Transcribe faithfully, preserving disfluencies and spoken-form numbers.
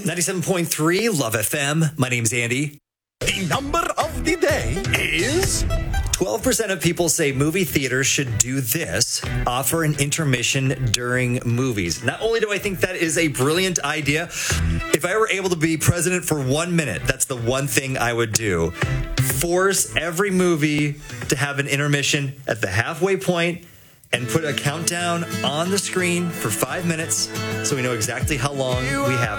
ninety-seven point three Love F M. My name's Andy. The number of the day is twelve percent of people say movie theaters should do this, offer an intermission during movies. Not only do I think that is a brilliant idea, if I were able to be president for one minute, that's the one thing I would do. Force every movie to have an intermission at the halfway point and put a countdown on the screen for five minutes so we know exactly how long we have.